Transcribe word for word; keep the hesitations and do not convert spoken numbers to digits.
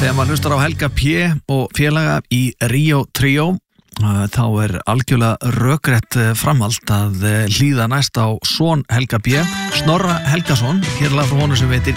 Þegar maður hlustar á Helga P. og félaga í Rio Trio þá er algjörlega rökrétt framhald að hlýða næst á son Helga B. Snorra Helgason, hér lag frá honum sem veitir